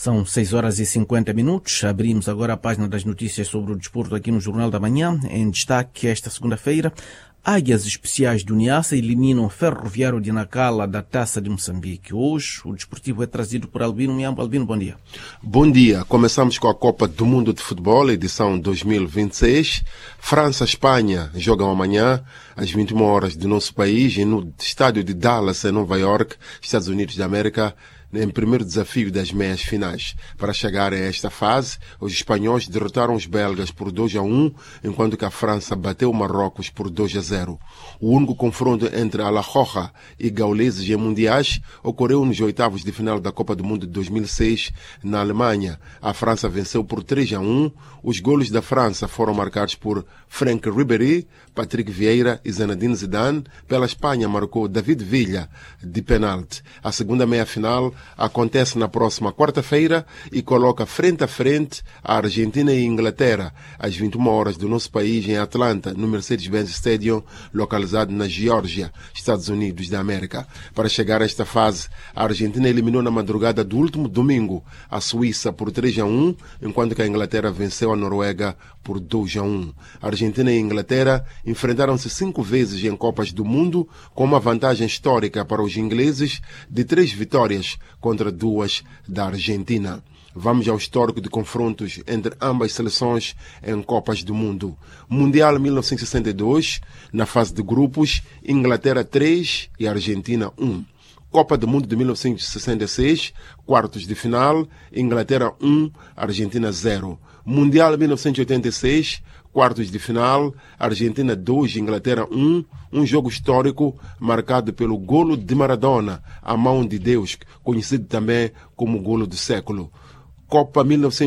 São 6h50. Abrimos agora a página das notícias sobre o desporto aqui no Jornal da Manhã. Em destaque esta segunda-feira, Águias Especiais do Niassa eliminam o Ferroviário de Nacala da Taça de Moçambique. Hoje o desportivo é trazido por Albino Miambo. Albino, bom dia. Bom dia. Começamos com a Copa do Mundo de Futebol, edição 2026. França-Espanha jogam amanhã às 21 horas do nosso país no estádio de Dallas, em Nova York, Estados Unidos da América, em primeiro desafio das meias finais. Para chegar a esta fase, os espanhóis derrotaram os belgas por 2-1, enquanto que a França bateu o Marrocos por 2-0. O único confronto entre Alajuela e gauleses em mundiais ocorreu nos oitavos de final da Copa do Mundo de 2006, na Alemanha. A França venceu por 3-1. Os golos da França foram marcados por Franck Ribéry, Patrick Vieira e Zinedine Zidane. Pela Espanha marcou David Villa de penalti. A segunda meia-final acontece na próxima quarta-feira e coloca frente a frente a Argentina e a Inglaterra às 21 horas do nosso país em Atlanta, no Mercedes-Benz Stadium, localizado na Geórgia, Estados Unidos da América. Para chegar a esta fase, a Argentina eliminou na madrugada do último domingo a Suíça por 3-1, enquanto que a Inglaterra venceu a Noruega por 2-1. A Argentina e a Inglaterra enfrentaram-se 5 vezes em Copas do Mundo, com uma vantagem histórica para os ingleses de 3 vitórias contra 2 da Argentina. Vamos ao histórico de confrontos entre ambas seleções em Copas do Mundo. Mundial 1962, na fase de grupos, Inglaterra 3 e Argentina 1. Copa do Mundo de 1966, quartos de final, Inglaterra 1, Argentina 0. Mundial 1986, quartos de final, Argentina 2, Inglaterra 1, um jogo histórico marcado pelo golo de Maradona, a mão de Deus, conhecido também como golo do século. Copa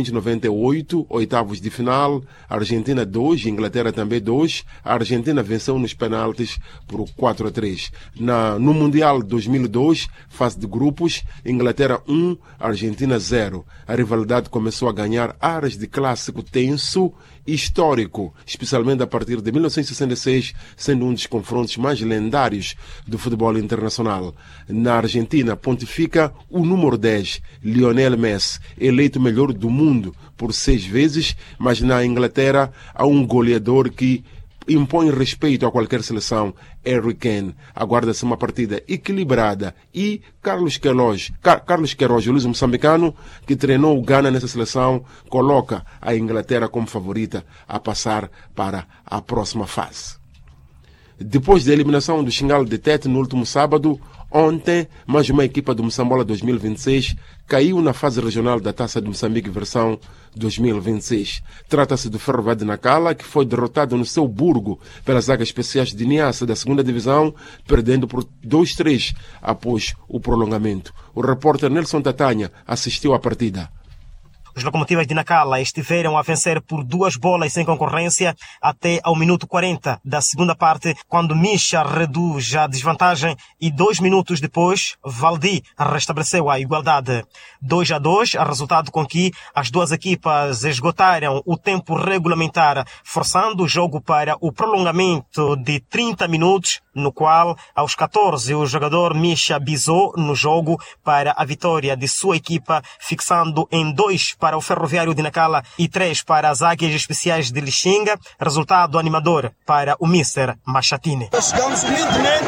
1998, oitavos de final, Argentina 2, Inglaterra também 2. A Argentina venceu nos penaltis por 4-3. No Mundial 2002, fase de grupos, Inglaterra 1, Argentina 0. A rivalidade começou a ganhar ares de clássico tenso e histórico, especialmente a partir de 1966, sendo um dos confrontos mais lendários do futebol internacional. Na Argentina, pontifica o número 10, Lionel Messi, eleito melhor do mundo por 6 vezes, mas na Inglaterra há um goleador que impõe respeito a qualquer seleção, Harry Kane. Aguarda-se uma partida equilibrada e Carlos Queiroz, o luso moçambicano, que treinou o Ghana nessa seleção, coloca a Inglaterra como favorita a passar para a próxima fase. Depois da eliminação do Xingalo de Tete no último sábado, ontem, mais uma equipa do Moçambola 2026 caiu na fase regional da Taça de Moçambique versão 2026. Trata-se do Ferroviário de Nacala, que foi derrotado no seu burgo pelas Águias Especiais de Niassa da segunda divisão, perdendo por 2-3 após o prolongamento. O repórter Nelson Tatanha assistiu à partida. Os Locomotivas de Nacala estiveram a vencer por 2 bolas sem concorrência até ao minuto 40 da segunda parte, quando Misha reduz a desvantagem e 2 minutos depois, Valdi restabeleceu a igualdade. 2-2, resultado com que as duas equipas esgotaram o tempo regulamentar, forçando o jogo para o prolongamento de 30 minutos, no qual, aos 14, o jogador Misha bisou no jogo para a vitória de sua equipa, fixando em 2 para o Ferroviário de Nacala e 3 para as Águias Especiais de Lixinga, resultado animador para o Mister Machatine. Chegamos humildemente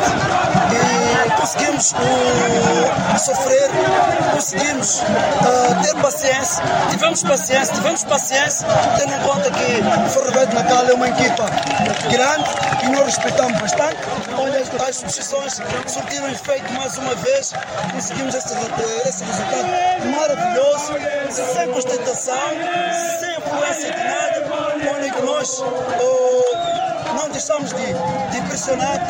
e conseguimos sofrer, conseguimos ter paciência, tivemos paciência, tendo em conta que o Ferroviário de Nacala é uma equipa grande e nós respeitamos bastante. Olha, as substituições surtiram efeito mais uma vez, conseguimos esse resultado maravilhoso, sem ostentação, sem influência de nada, onde que nós não deixamos de pressionar,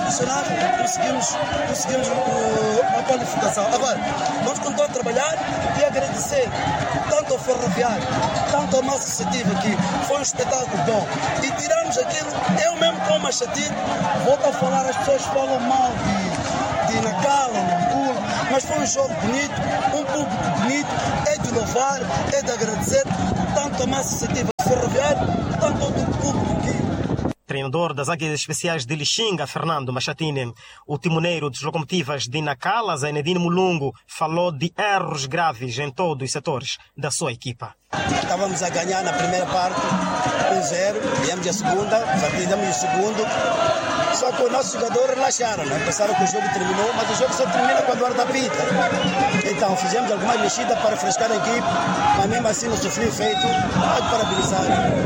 conseguimos a qualificação. Agora, vamos continuar a trabalhar e agradecer tanto ao Ferroviário, tanto à nossa associativa, que foi um espetáculo bom. E tiramos aquilo, eu mesmo como Machatine, volto a falar, as pessoas falam mal de Nacala, Nampula, mas foi um jogo bonito, um público bonito, é de louvar, é de agradecer tanto a nossa associativa Ferroviário, tanto ao público que treinador das Águias Especiais de Lixinga, Fernando Machatini. O timoneiro dos Locomotivas de Nacala, Zainedine Mulungu, falou de erros graves em todos os setores da sua equipa. Estávamos a ganhar na primeira parte 1-0, viemos a segunda, já perdemos o segundo. Só que os nossos jogadores relaxaram, né? Pensaram que o jogo terminou, mas o jogo só termina quando o árbitro apita. Então fizemos algumas mexidas para refrescar a equipe, mas mesmo assim não sofreu efeito. Pode parabenizar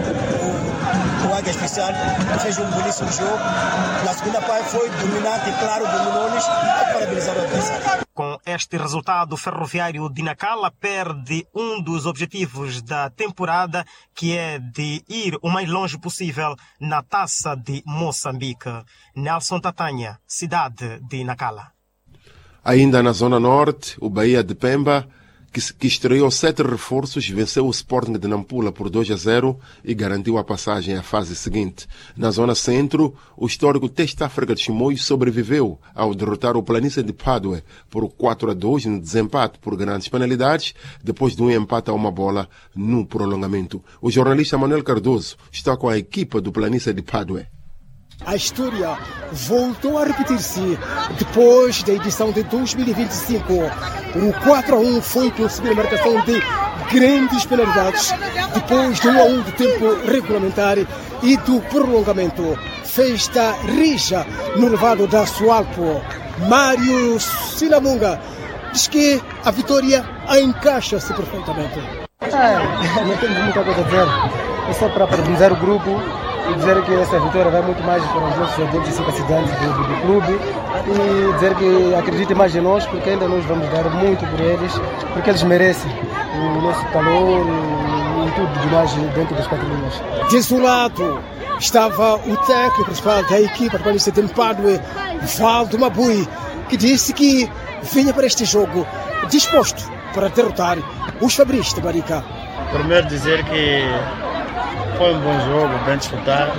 o Águia Especial, que fez um belíssimo jogo. Na segunda parte foi dominante, claro, dominou-nos. Pode parabenizar o adversário. Com este resultado, o Ferroviário de Nacala perde um dos objetivos da temporada, que é de ir o mais longe possível na Taça de Moçambique. Nelson Tatanha, cidade de Nacala. Ainda na Zona Norte, o Bahia de Pemba, que estreou 7 reforços, venceu o Sporting de Nampula por 2-0 e garantiu a passagem à fase seguinte. Na Zona Centro, o histórico Teste África de Chimoio sobreviveu ao derrotar o Planície de Padue por 4-2 no desempate por grandes penalidades, depois de um empate a uma bola no prolongamento. O jornalista Manuel Cardoso está com a equipa do Planície de Padue. A história voltou a repetir-se depois da edição de 2025. O 4-1 foi conseguir a marcação de grandes penalidades depois do 1-1 do tempo regulamentar e do prolongamento. Festa rija no levado da Sualpo. Mário Silamunga diz que a vitória encaixa-se perfeitamente. Não temos muita coisa a dizer. É só para parabenizar o grupo e dizer que essa vitória vai muito mais para os nossos adeptos e simpatizantes do clube e dizer que acreditem mais em nós, porque ainda nós vamos dar muito por eles, porque eles merecem o nosso calor e tudo demais dentro das 4 linhas. Desolado estava o técnico principal da equipa do Planície de Padue, Valdo Mabui, que disse que vinha para este jogo disposto para derrotar os Fabris de Marica. Primeiro dizer que foi um bom jogo, bem disputado,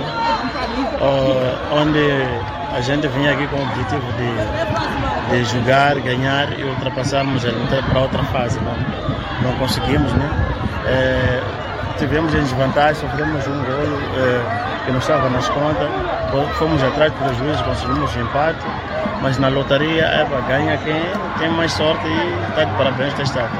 onde a gente vinha aqui com o objetivo de jogar, ganhar e ultrapassarmos para outra fase. Não conseguimos, né? Tivemos em desvantagem, sofremos um gol que não estava nas contas, fomos atrás do prejuízo, conseguimos o empate, mas na lotaria ganha quem tem mais sorte e está de parabéns testado.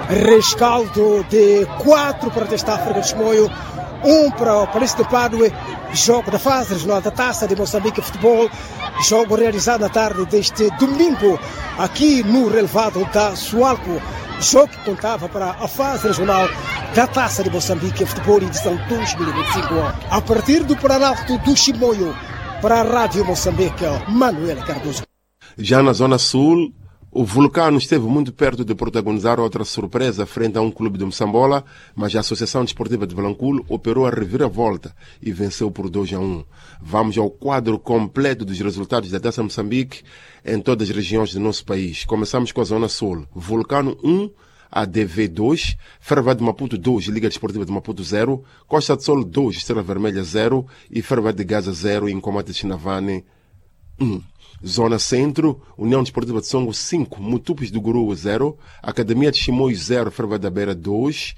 Rescaldo de 4 para Teste África de Chimoio, 1 para o Planície de Padue, jogo da fase regional da Taça de Moçambique Futebol, jogo realizado na tarde deste domingo aqui no relevado da Sualpo, jogo que contava para a fase regional da Taça de Moçambique Futebol edição 2025. A partir do Planalto do Chimoio, para a Rádio Moçambique, Manuel Cardoso. Já na Zona Sul, o Vulcano esteve muito perto de protagonizar outra surpresa frente a um clube de Moçambola, mas a Associação Desportiva de Vilanculo operou a reviravolta e venceu por 2-1. Vamos ao quadro completo dos resultados da Taça Moçambique em todas as regiões do nosso país. Começamos com a Zona Sul. Vulcano 1, ADV 2, Ferroviário de Maputo 2, Liga Desportiva de Maputo 0, Costa do Sol 2, Estrela Vermelha 0 e Ferroviário de Gaza 0 e Incomate de Chinavane 1. Zona Centro, União Desportiva de Songo 5, Mutupes do Guru 0, Academia de Chimoio 0, Ferroviário da Beira 2,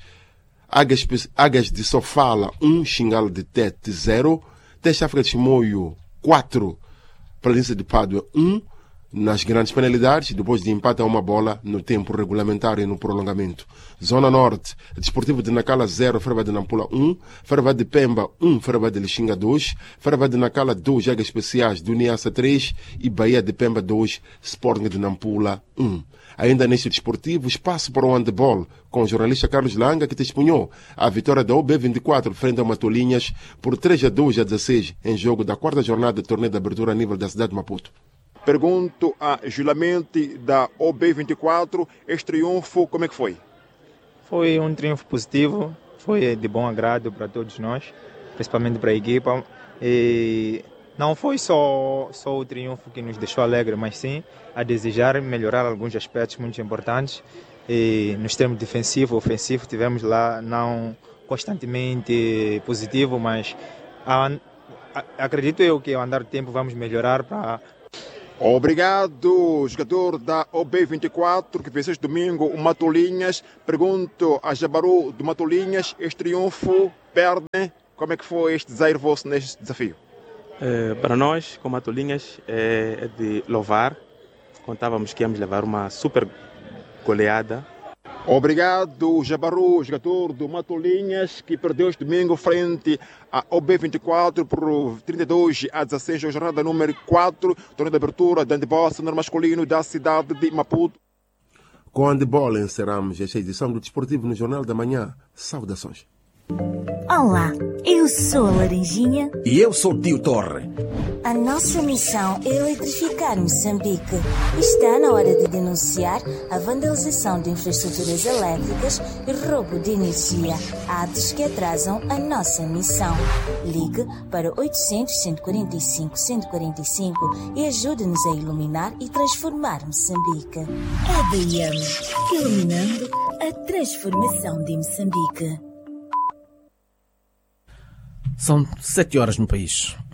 Águias de Sofala 1, Xingala de Tete 0, Teste África de Chimoio 4, Planície de Padua 1, nas grandes penalidades, depois de empate a uma bola no tempo regulamentar e no prolongamento. Zona Norte, Desportivo de Nacala 0, Ferroviário de Nampula 1, Ferroviário de Pemba 1, Ferroviário de Lixinga 2, Ferroviário de Nacala 2, Águias Especiais do Niassa 3 e Bahia de Pemba 2, Sporting de Nampula 1. Ainda neste desportivo, espaço para o handebol, com o jornalista Carlos Langa, que testemunhou a vitória da OB24 frente a Matolinhas por 3-2 a 16 em jogo da 4ª jornada do torneio de abertura a nível da cidade de Maputo. Pergunto a Julamente da OB24, este triunfo como é que foi? Foi um triunfo positivo, foi de bom agrado para todos nós, principalmente para a equipa. E não foi só o triunfo que nos deixou alegre, mas sim a desejar melhorar alguns aspectos muito importantes. E nos termos defensivo e ofensivo tivemos lá não constantemente positivo, mas acredito eu que ao andar do tempo vamos melhorar para... Obrigado, jogador da OB24, que fez este domingo o Matolinhas. Pergunto a Jabaru do Matolinhas, este triunfo perde. Como é que foi este desaire vosso neste desafio? Para nós, como Matolinhas, é de louvar. Contávamos que íamos levar uma super goleada. Obrigado, Jabaru, jogador do Matolinhas, que perdeu este domingo frente à OB24 por 32-16, a jornada número 4, torneio de abertura de handebol sênior masculino da cidade de Maputo. Com handebol encerramos esta edição do Desportivo no Jornal da Manhã. Saudações. Olá, eu sou a Laranjinha. E eu sou o Tio Torre. A nossa missão é eletrificar Moçambique. Está na hora de denunciar a vandalização de infraestruturas elétricas e roubo de energia, atos que atrasam a nossa missão. Ligue para 800-145-145 e ajude-nos a iluminar e transformar Moçambique. EDM, iluminando a transformação de Moçambique. São 7 horas no país.